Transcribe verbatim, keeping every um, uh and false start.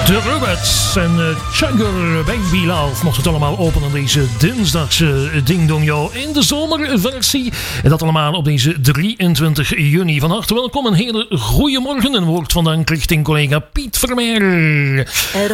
De Rubettes en uh, Chugger Baby Love mocht het allemaal openen deze dinsdagse Ding Dong Yo in de zomerversie. En dat allemaal op deze drieëntwintig juni. Van harte welkom, een hele goede morgen. Een woord van dank richting collega Piet Vermeer.